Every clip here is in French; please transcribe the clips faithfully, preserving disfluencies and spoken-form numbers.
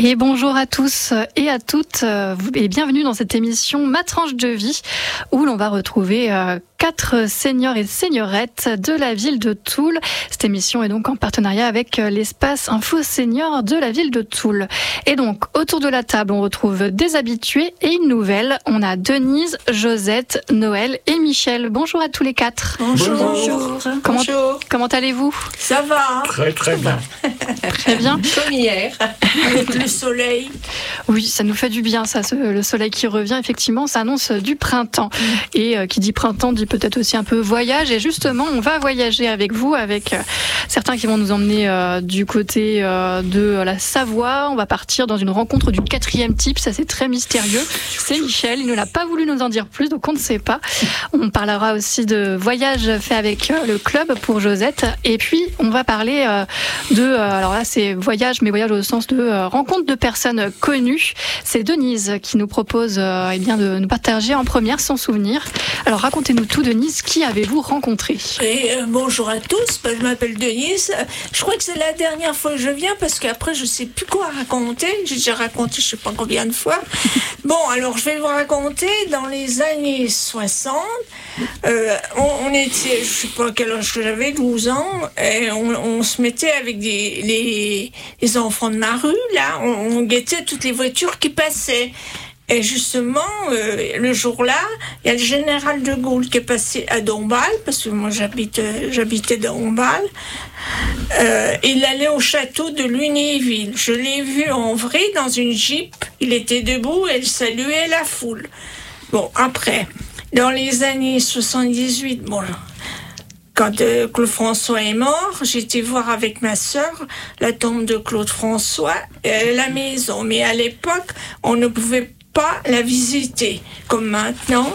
Et bonjour à tous et à toutes et bienvenue dans cette émission Ma tranche de vie où l'on va retrouver quatre seniors et seniorettes de la ville de Toul. Cette émission est donc en partenariat avec l'espace Info Senior de la ville de Toul. Et donc autour de la table on retrouve des habitués et une nouvelle. On a Denise, Josette, Noël et Michel. Bonjour à tous les quatre. Bonjour. Bonjour. Comment, Bonjour. Comment allez-vous ? Ça va. Très très bien. Très bien. Comme hier. Avec le soleil. Oui, ça nous fait du bien, ça, ce, le soleil qui revient. Effectivement, ça annonce du printemps. Mmh. Et euh, qui dit printemps dit peut-être aussi un peu voyage. Et justement, on va voyager avec vous, avec euh, certains qui vont nous emmener euh, du côté euh, de la Savoie. On va partir dans une rencontre du quatrième type. Ça, c'est très mystérieux. C'est Michel. Il ne l'a pas voulu nous en dire plus, donc on ne sait pas. On parlera aussi de voyage fait avec euh, le club pour Josette. Et puis, on va parler euh, de... Euh, alors là, c'est voyage, mais voyage au sens de euh, rencontre de personnes connues. C'est Denise qui nous propose euh, eh bien, de nous partager en première son souvenir. Alors racontez-nous tout, Denise, qui avez-vous rencontré ? Et, euh, Bonjour à tous, ben, je m'appelle Denise. Je crois que c'est la dernière fois que je viens parce qu'après je ne sais plus quoi raconter. J'ai déjà raconté je ne sais pas combien de fois. Bon, alors je vais vous raconter dans les années soixante. Euh, on, on était, je ne sais pas quel âge que j'avais, douze ans, et on, on se mettait avec des, les, les enfants de ma rue, là, on, on guettait toutes les voitures qui passaient. Et justement, euh, le jour-là, il y a le général de Gaulle qui est passé à Dombasle, parce que moi j'habite, j'habitais dans Dombasle. Euh, il allait au château de Lunéville. Je l'ai vu en vrai dans une Jeep. Il était debout et il saluait la foule. Bon, après, dans les années soixante-dix-huit, bon, quand euh, Claude François est mort, j'ai été voir avec ma sœur la tombe de Claude François à la maison. Mais à l'époque, on ne pouvait pas la visiter comme maintenant.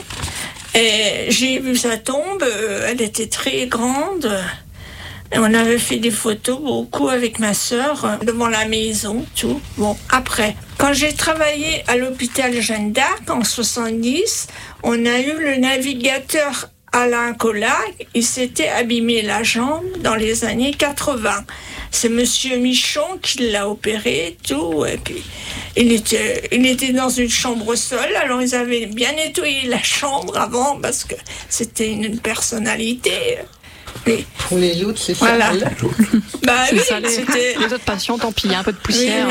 Et j'ai vu sa tombe, euh, elle était très grande. Et on avait fait des photos beaucoup avec ma sœur euh, devant la maison, tout. Bon, après, quand j'ai travaillé à l'hôpital Jeanne d'Arc en soixante-dix, on a eu le navigateur Alain Collac, il s'était abîmé la jambe dans les années quatre-vingts. C'est Monsieur Michon qui l'a opéré et tout. Et puis, il était, il était dans une chambre seule. Alors, ils avaient bien nettoyé la chambre avant parce que c'était une personnalité. Et pour les autres, c'est ça. Voilà. Bah c'est oui, ça, les, c'était... les autres patients, tant pis, un peu de poussière.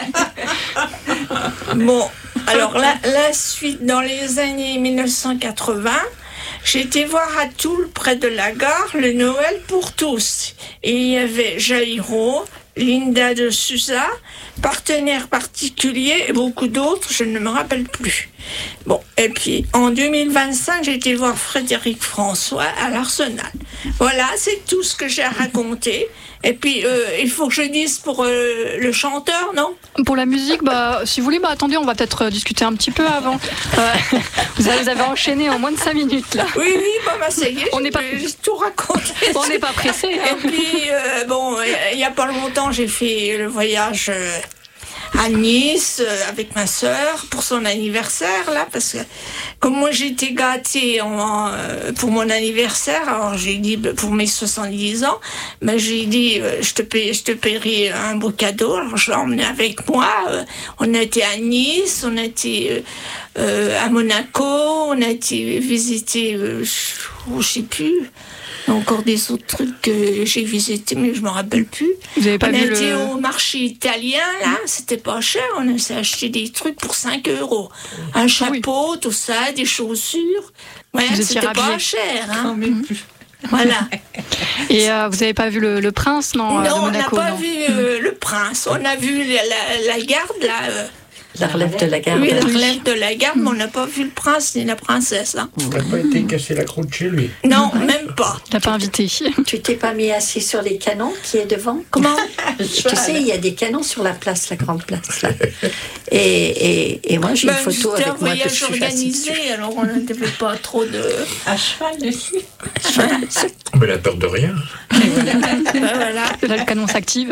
Oui. Bon, alors la, la suite, dans les années dix-neuf cent quatre-vingts, j'ai été voir à Toul, près de la gare, le Noël pour tous. Et il y avait Jairo, Linda de Souza, partenaire particulier et beaucoup d'autres, je ne me rappelle plus. Bon, et puis en deux mille vingt-cinq, j'ai été voir Frédéric François à l'Arsenal. Voilà, c'est tout ce que j'ai à raconter. Et puis, euh, il faut que je dise pour euh, le chanteur, non ? Pour la musique, bah, si vous voulez, bah, attendez, on va peut-être discuter un petit peu avant. Euh, vous, avez, vous avez enchaîné en moins de cinq minutes, là. Oui, oui, bah, bah ça y est, on n'est pas... j'ai tout raconté. On n'est pas pressé. Hein. Et puis, euh, bon, il n'y a pas longtemps, j'ai fait le voyage... Euh, à Nice euh, avec ma sœur pour son anniversaire là parce que comme moi j'étais gâtée en, euh, pour mon anniversaire, alors j'ai dit pour mes soixante-dix ans, ben j'ai dit euh, je te paie, je te paierai un beau cadeau. Alors je l'ai emmené avec moi. Euh, on a été à Nice, on a été euh, euh, à Monaco, on a été visiter, euh, je, je sais plus. Encore des autres trucs que j'ai visités, mais je me rappelle plus. Vous avez pas on vu a été le... au marché italien, là, c'était pas cher. On s'est acheté des trucs pour cinq euros. Un chapeau, oui. Tout ça, des chaussures. Ouais, c'était pas cher. Hein. Non, plus. Voilà. Et euh, vous avez pas vu le, le prince, non, non de Monaco, on n'a pas non. vu euh, le prince. On a vu la, la, la garde, là. Euh, La relève de la garde. Oui, la relève de la garde, mais on n'a pas vu le prince ni la princesse. Hein. On n'a pas été casser la croûte chez lui. Non, même pas. T'as pas invité. Tu t'es pas mis assis sur les canons qui est devant ? Comment ? Tu sais, il y a des canons sur la place, la grande place. Là. Et, et, et moi, j'ai ben, une photo avec moi que je suis C'était un voyage organisé, alors on n'avait pas trop de... À cheval dessus. Mais la peur de rien. Voilà. Ben, voilà. Là, le canon s'active.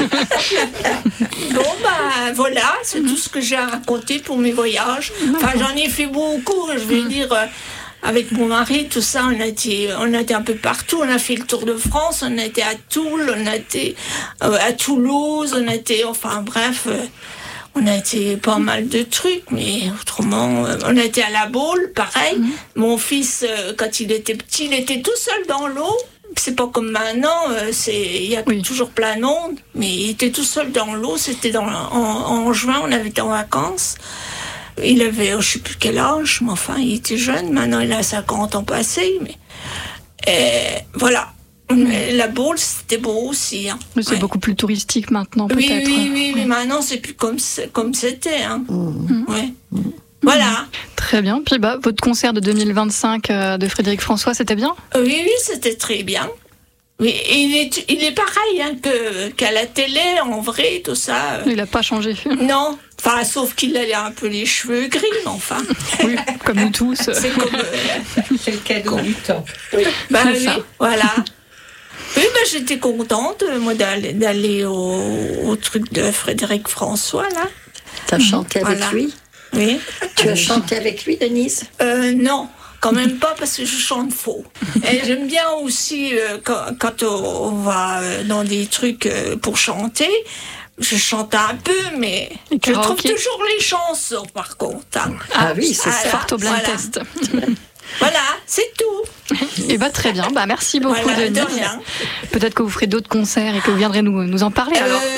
Bon, ben voilà, c'est tout ce que j'ai à raconter pour mes voyages. Enfin, j'en ai fait beaucoup, je vais dire... Euh, avec mon mari, tout ça, on a été, on a été un peu partout. On a fait le tour de France, on a été à Toul, on a été euh, à Toulouse, on a été, enfin bref, euh, on a été pas mal de trucs, mais autrement, euh, on a été à la Baule, pareil. Mmh. Mon fils, euh, quand il était petit, il était tout seul dans l'eau. C'est pas comme maintenant, euh, c'est il y a oui. toujours plein de monde, mais il était tout seul dans l'eau. C'était dans, en, en juin, on avait été en vacances. Il avait, oh, je sais plus quel âge, mais enfin, il était jeune. Maintenant, il a cinquante ans passés, mais et, voilà. Mais la Baule, c'était beau aussi. Hein. Mais c'est ouais. beaucoup plus touristique maintenant, oui, peut-être. Oui, oui, oui, mais maintenant, c'est plus comme, comme c'était. Hein. Mmh. Ouais. Mmh. Voilà. Très bien. Puis bah, votre concert de deux mille vingt-cinq euh, de Frédéric François, c'était bien ? Oui, oui, c'était très bien. Oui, et il est, il est pareil hein, que, qu'à la télé, en vrai, tout ça. Il n'a pas changé. Non, enfin, sauf qu'il a un peu les cheveux gris, mais enfin. Oui, comme nous tous. C'est comme. Euh, c'est le cadeau comme... du temps. Oui, bah, oui voilà. Oui, ben, j'étais contente, moi, d'aller, d'aller au, au truc de Frédéric François, là. T'as mmh. chanté avec voilà. lui ? Oui. Tu as chanté avec lui, Denise ? euh, Non, quand même pas, parce que je chante faux. Et j'aime bien aussi, euh, quand, quand on va dans des trucs euh, pour chanter, je chante un peu, mais je trouve toujours les chansons, par contre. Hein. Ah, ah oui, c'est voilà, ça. Fort au blind voilà. test. Voilà, c'est tout. Et bah très bien, bah merci beaucoup voilà, Denise. De rien. Peut-être que vous ferez d'autres concerts et que vous viendrez nous, nous en parler euh, alors.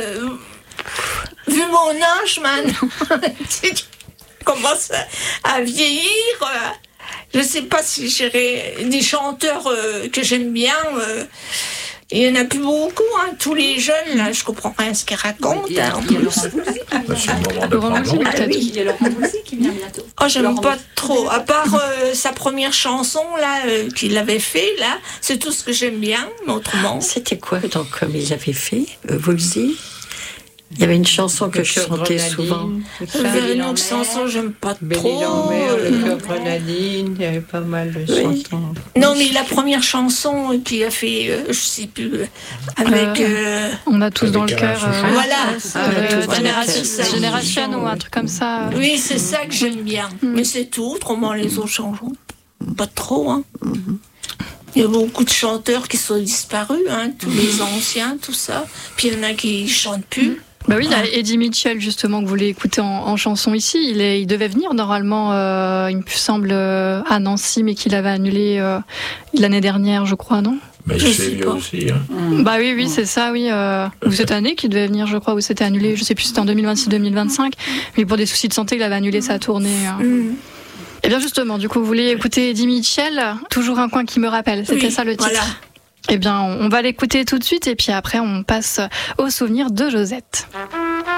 Vu mon âge maintenant, tu commences à vieillir. Je ne sais pas si j'irai des chanteurs euh, que j'aime bien. Euh, il n'y en a plus beaucoup, hein. Tous les jeunes, là, je comprends rien à ce qu'ils racontent. Il y a, hein, il y a Laurent Voulzy qui vient Laurent Voulzy, ah, oui, il y a Laurent Voulzy qui vient bientôt. Oh, j'aime Laurent pas Voulzy. trop. À part euh, sa première chanson, là, euh, qu'il avait fait, là, c'est tout ce que j'aime bien, mais autrement. C'était quoi, donc, comme il avait fait, euh, Voulzy ? Il y avait une chanson que je chantais souvent. Euh, une autre chanson, j'aime pas trop. Euh... Le cœur grenadine, il y avait pas mal de oui. chansons. Non, mais la première chanson qu'il a fait, euh, je sais plus, avec. Euh, euh, on a tous avec dans le cœur. Euh, voilà. Euh, euh, Génération, Génération ou un truc comme ça. Oui, c'est ça que j'aime bien. Mm. Mais c'est tout. Autrement, les autres chansons, pas trop. Hein. Mm-hmm. Il y a beaucoup de chanteurs qui sont disparus, hein, tous les anciens, tout ça. Puis il y en a qui chantent plus. Mm. Bah oui, il y a Eddie Mitchell justement que vous voulez écouter en, en chanson ici. Il, est, il devait venir normalement, euh, il me semble, euh, à Nancy, mais qu'il avait annulé euh, l'année dernière, je crois, non ? Mais je c'est vieux aussi. Hein. Mmh. Bah oui, oui, c'est ça, oui. Euh, ou cette année qu'il devait venir, je crois, ou c'était annulé. Je sais plus, c'était en deux mille vingt-six deux mille vingt-cinq. Mais pour des soucis de santé, il avait annulé sa tournée. Hein. Mmh. Et bien justement, du coup, vous voulez écouter Eddie Mitchell, toujours un coin qui me rappelle. C'était oui, ça le titre. Voilà. Eh bien, on va l'écouter tout de suite et puis après, on passe aux souvenirs de Josette.